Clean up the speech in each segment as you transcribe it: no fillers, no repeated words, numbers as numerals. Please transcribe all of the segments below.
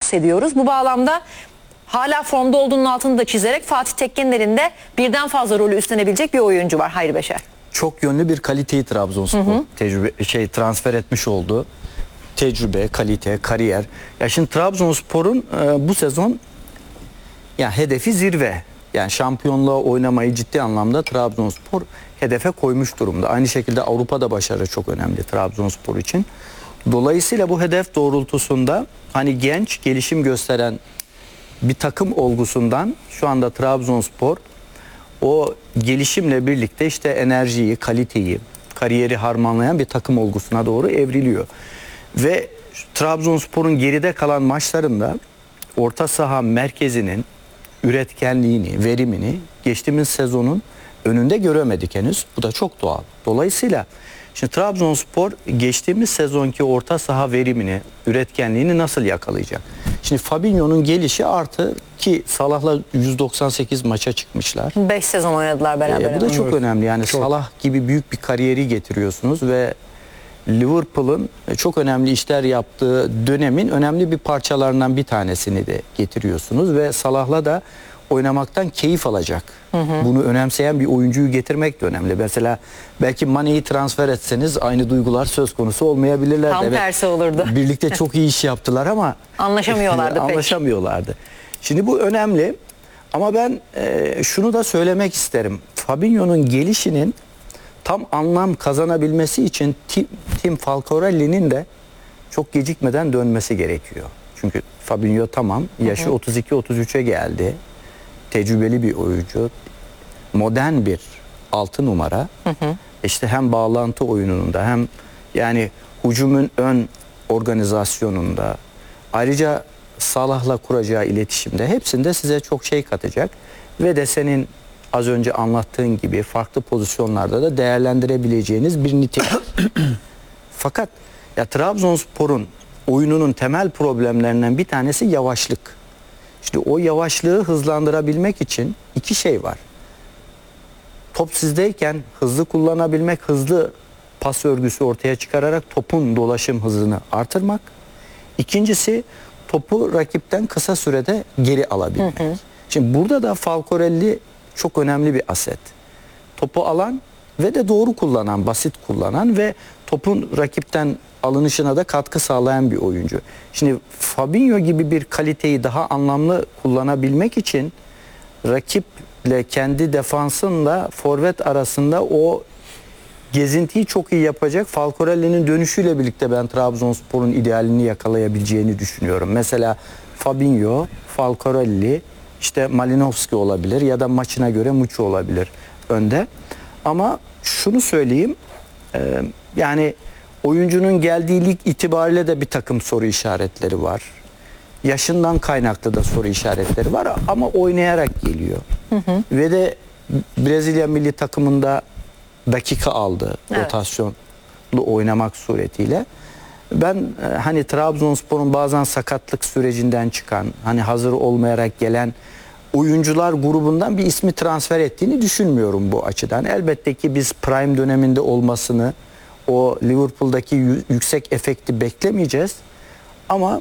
bahsediyoruz. Bu bağlamda hala formda olduğunun altını da çizerek Fatih Tekke'nin elinde birden fazla rolü üstlenebilecek bir oyuncu var Hayri Beşer. Çok yönlü bir kaliteyi Trabzonspor transfer etmiş oldu. Tecrübe, kalite, kariyer. Ya şimdi Trabzonspor'un bu sezon ya hedefi zirve. Yani şampiyonluğa oynamayı ciddi anlamda Trabzonspor hedefe koymuş durumda. Aynı şekilde Avrupa'da başarı çok önemli Trabzonspor için. Dolayısıyla bu hedef doğrultusunda hani genç, gelişim gösteren bir takım olgusundan şu anda Trabzonspor o gelişimle birlikte işte enerjiyi, kaliteyi, kariyeri harmanlayan bir takım olgusuna doğru evriliyor. Ve Trabzonspor'un geride kalan maçlarında orta saha merkezinin üretkenliğini, verimini geçtiğimiz sezonun önünde göremedik henüz. Bu da çok doğal. Dolayısıyla şimdi Trabzonspor geçtiğimiz sezonki orta saha verimini, üretkenliğini nasıl yakalayacak? Şimdi Fabinho'nun gelişi artı ki Salah'la 198 maça çıkmışlar. 5 sezon oynadılar beraber. Bu da çok önemli. Yani Çok. Salah gibi büyük bir kariyeri getiriyorsunuz ve Liverpool'un çok önemli işler yaptığı dönemin önemli bir parçalarından bir tanesini de getiriyorsunuz ve Salah'la da oynamaktan keyif alacak. Bunu önemseyen bir oyuncuyu getirmek de önemli. Mesela belki Mane'yi transfer etseniz aynı duygular söz konusu olmayabilirler. Tam tersi olurdu. Birlikte çok iyi iş yaptılar ama Anlaşamıyorlardı pek. anlaşamıyorlardı. Şimdi bu önemli ama ben şunu da söylemek isterim. Fabinho'nun gelişinin tam anlam kazanabilmesi için Tim Falcorelli'nin de çok gecikmeden dönmesi gerekiyor. Çünkü Fabinho tamam yaşı 32-33'e geldi. Tecrübeli bir oyuncu. Modern bir 6 numara. İşte hem bağlantı oyununda hem yani hücumun ön organizasyonunda ayrıca Salah'la kuracağı iletişimde hepsinde size çok şey katacak ve de senin az önce anlattığın gibi farklı pozisyonlarda da değerlendirebileceğiniz bir nitelik. Fakat ya Trabzonspor'un oyununun temel problemlerinden bir tanesi yavaşlık. İşte o yavaşlığı hızlandırabilmek için iki şey var. Top sizdeyken hızlı kullanabilmek, hızlı pas örgüsü ortaya çıkararak topun dolaşım hızını artırmak. İkincisi topu rakipten kısa sürede geri alabilmek. Şimdi burada da Falcorelli çok önemli bir aset. Topu alan ve de doğru kullanan, basit kullanan ve topun rakipten alınışına da katkı sağlayan bir oyuncu. Şimdi Fabinho gibi bir kaliteyi daha anlamlı kullanabilmek için rakiple kendi defansınla forvet arasında o gezintiyi çok iyi yapacak. Falcorelli'nin dönüşüyle birlikte ben Trabzonspor'un idealini yakalayabileceğini düşünüyorum. Mesela Fabinho, Falcorelli, işte Malinovski olabilir ya da maçına göre Muçi olabilir önde. Ama şunu söyleyeyim, yani oyuncunun geldiği lig itibariyle de bir takım soru işaretleri var. Yaşından kaynaklı da soru işaretleri var ama oynayarak geliyor. Ve de Brezilya milli takımında dakika aldı rotasyonlu oynamak suretiyle. Ben hani Trabzonspor'un bazen sakatlık sürecinden çıkan, hani hazır olmayarak gelen oyuncular grubundan bir ismi transfer ettiğini düşünmüyorum bu açıdan. Elbette ki biz prime döneminde olmasını, o Liverpool'daki yüksek efekti beklemeyeceğiz. Ama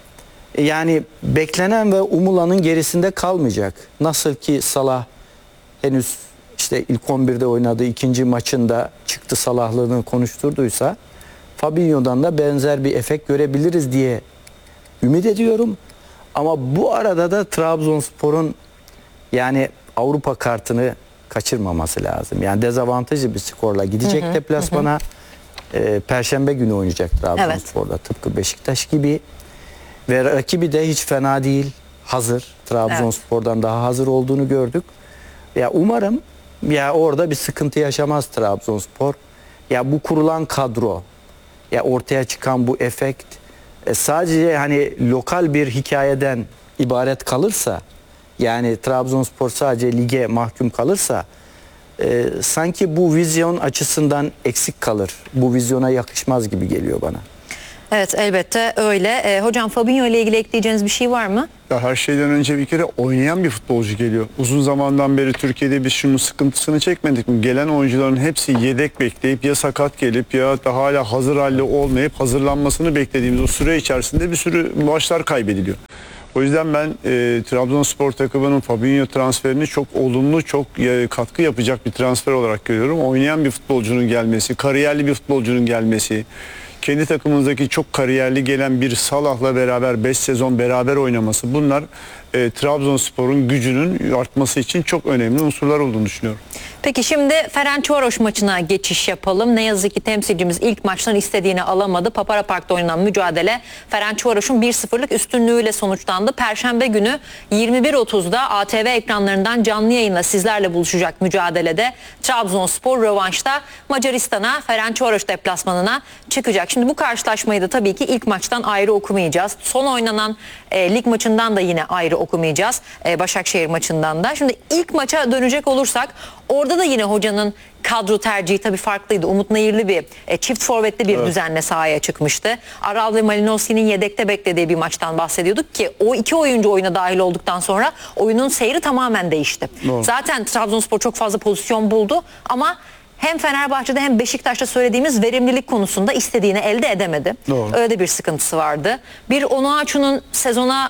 yani beklenen ve umulanın gerisinde kalmayacak. Nasıl ki Salah henüz işte ilk 11'de oynadığı ikinci maçında çıktı Salahlığını konuşturduysa Fabinho'dan da benzer bir efekt görebiliriz diye ümit ediyorum. Ama bu arada da Trabzonspor'un yani Avrupa kartını kaçırmaması lazım. Yani dezavantajlı bir skorla gidecek deplasmana. Perşembe günü oynayacak Trabzonspor'da tıpkı Beşiktaş gibi. Ve rakibi de hiç fena değil. Hazır. Trabzonspor'dan daha hazır olduğunu gördük. Ya umarım ya orada bir sıkıntı yaşamaz Trabzonspor. Ya bu kurulan kadro, ya ortaya çıkan bu efekt sadece hani lokal bir hikayeden ibaret kalırsa, yani Trabzonspor sadece lige mahkum kalırsa sanki bu vizyon açısından eksik kalır. Bu vizyona yakışmaz gibi geliyor bana. Evet, elbette öyle. Hocam, Fabinho ile ilgili ekleyeceğiniz bir şey var mı? Ya her şeyden önce bir kere oynayan bir futbolcu geliyor. Uzun zamandan beri Türkiye'de biz şunun sıkıntısını çekmedik mi? Gelen oyuncuların hepsi yedek bekleyip ya sakat gelip ya da hala hazır halde olmayıp hazırlanmasını beklediğimiz o süre içerisinde bir sürü maçlar kaybediliyor. O yüzden ben Trabzonspor takımının Fabinho transferini çok olumlu, çok katkı yapacak bir transfer olarak görüyorum. Oynayan bir futbolcunun gelmesi, kariyerli bir futbolcunun gelmesi, kendi takımımızdaki çok kariyerli gelen bir Salah'la beraber 5 sezon beraber oynaması, bunlar Trabzonspor'un gücünün artması için çok önemli unsurlar olduğunu düşünüyorum. Peki şimdi Ferencvaros maçına geçiş yapalım. Ne yazık ki temsilcimiz ilk maçtan istediğini alamadı. Papara Park'ta oynanan mücadele Ferencvaros'un 1-0'lık üstünlüğüyle sonuçlandı. Perşembe günü 21.30'da ATV ekranlarından canlı yayınla sizlerle buluşacak mücadelede Trabzonspor rövanşta Macaristan'a, Ferencvaros deplasmanına çıkacak. Şimdi bu karşılaşmayı da tabii ki ilk maçtan ayrı okumayacağız. Son oynanan lig maçından da yine ayrı okumayacağız. Başakşehir maçından da. Şimdi ilk maça dönecek olursak orada da yine hocanın kadro tercihi tabii farklıydı. Umut Nayırlı bir çift forvetli bir düzenle sahaya çıkmıştı. Aral ve Malinowski'nin yedekte beklediği bir maçtan bahsediyorduk ki o iki oyuncu oyuna dahil olduktan sonra oyunun seyri tamamen değişti. Doğru. Zaten Trabzonspor çok fazla pozisyon buldu ama hem Fenerbahçe'de hem Beşiktaş'ta söylediğimiz verimlilik konusunda istediğini elde edemedi. Doğru. Öyle de bir sıkıntısı vardı. Bir Onuachu'nun sezona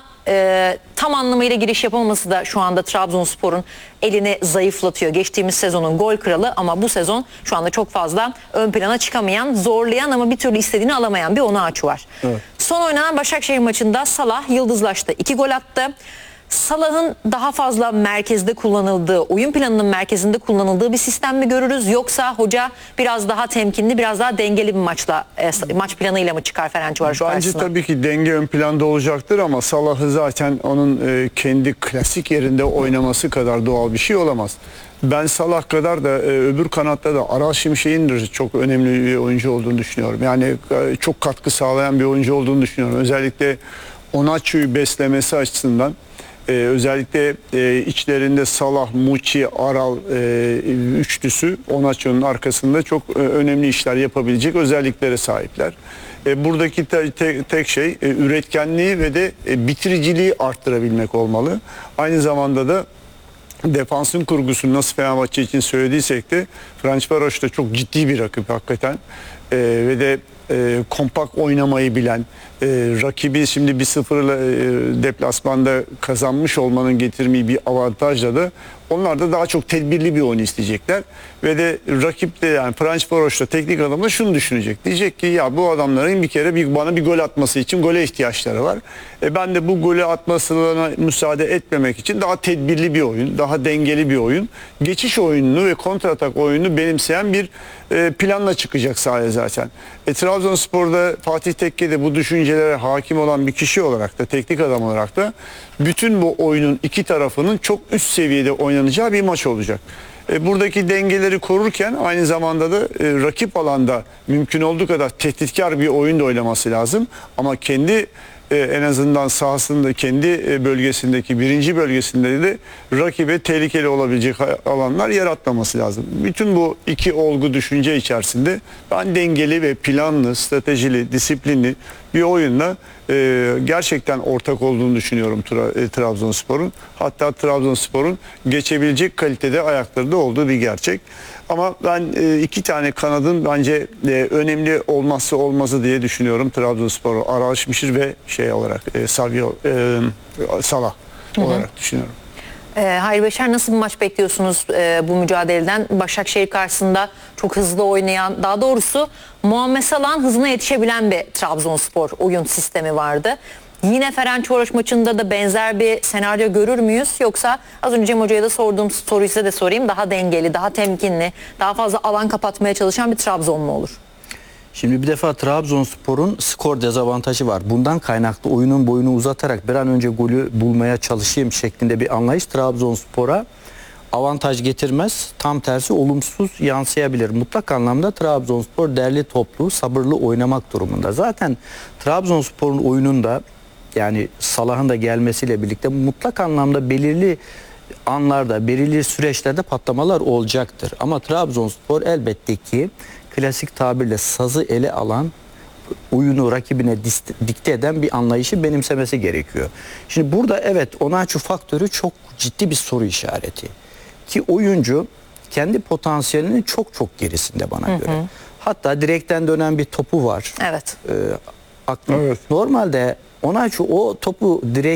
tam anlamıyla giriş yapamaması da şu anda Trabzonspor'un elini zayıflatıyor. Geçtiğimiz sezonun gol kralı ama bu sezon şu anda çok fazla ön plana çıkamayan, zorlayan ama bir türlü istediğini alamayan bir Onuachu var. Evet. Son oynanan Başakşehir maçında Salah yıldızlaştı. 2 gol attı. Salah'ın daha fazla merkezde kullanıldığı, oyun planının merkezinde kullanıldığı bir sistem mi görürüz? Yoksa hoca biraz daha temkinli, biraz daha dengeli bir maç planıyla mı çıkar Ferencvaros Bence karşısına? tabii ki denge ön planda olacaktır ama Salah'ı zaten onun kendi klasik yerinde oynaması kadar doğal bir şey olamaz. Ben Salah kadar da öbür kanatta da Aral Şimşek'in de çok önemli bir oyuncu olduğunu düşünüyorum. Yani çok katkı sağlayan bir oyuncu olduğunu düşünüyorum. Özellikle Onaçu'yu beslemesi açısından. Özellikle içlerinde Salah, Muçi, Aral üçlüsü Onaçu'nun arkasında çok önemli işler yapabilecek özelliklere sahipler. Buradaki tek şey üretkenliği ve de bitiriciliği arttırabilmek olmalı. Aynı zamanda da defansın kurgusunu nasıl Fenerbahçe için söylediysek de Ferencvaros da çok ciddi bir rakip hakikaten. Ve de kompakt oynamayı bilen, rakibi şimdi 1-0'la deplasmanda kazanmış olmanın getirdiği bir avantajla da onlar da daha çok tedbirli bir oyun isteyecekler. Ve de rakip de yani Ferencvaros'ta teknik adam da şunu düşünecek. Diyecek ki ya bu adamların bir kere bana bir gol atması için gole ihtiyaçları var. Ben de bu golü atmasına müsaade etmemek için daha tedbirli bir oyun, daha dengeli bir oyun, geçiş oyununu ve kontratak oyununu benimseyen bir planla çıkacak sahaya zaten. Trabzonspor'da Fatih Tekke de bu düşüncelere hakim olan bir kişi olarak da, teknik adam olarak da bütün bu oyunun iki tarafının çok üst seviyede oynanacağı bir maç olacak. Buradaki dengeleri korurken aynı zamanda da rakip alanda mümkün olduğu kadar tehditkar bir oyun da oynaması lazım. Ama kendi en azından sahasında, kendi bölgesindeki birinci bölgesinde de rakibe tehlikeli olabilecek alanlar yaratmaması lazım. Bütün bu iki olgu düşünce içerisinde ben dengeli ve planlı, stratejili, disiplinli bir oyunla gerçekten ortak olduğunu düşünüyorum Trabzonspor'un. Hatta Trabzonspor'un geçebilecek kalitede ayakları da olduğu bir gerçek. Ama ben iki tane kanadın bence önemli olmazsa olmazı diye düşünüyorum Trabzonspor'u. Aral Şimşek ve Salah olarak düşünüyorum. Hayri Beşer, nasıl bir maç bekliyorsunuz bu mücadeleden? Başakşehir karşısında çok hızlı oynayan, daha doğrusu Muhammed Salah'ın hızına yetişebilen bir Trabzonspor oyun sistemi vardı. Yine Ferencvaros maçında da benzer bir senaryo görür müyüz? Yoksa az önce Cem Hoca'ya da sorduğum soruyu size de sorayım. Daha dengeli, daha temkinli, daha fazla alan kapatmaya çalışan bir Trabzon mu olur? Şimdi bir defa Trabzonspor'un skor dezavantajı var. Bundan kaynaklı oyunun boyunu uzatarak bir an önce golü bulmaya çalışayım şeklinde bir anlayış Trabzonspor'a avantaj getirmez. Tam tersi olumsuz yansıyabilir. Mutlak anlamda Trabzonspor derli toplu, sabırlı oynamak durumunda. Zaten Trabzonspor'un oyununda yani Salah'ın da gelmesiyle birlikte mutlak anlamda belirli anlarda, belirli süreçlerde patlamalar olacaktır. Ama Trabzonspor elbette ki klasik tabirle sazı ele alan, oyunu rakibine dikte eden bir anlayışı benimsemesi gerekiyor. Şimdi burada evet Onaçu faktörü çok ciddi bir soru işareti. Ki oyuncu kendi potansiyelinin çok çok gerisinde bana göre. Hatta direkten dönen bir topu var. Evet. Evet. Normalde Onaçu o topu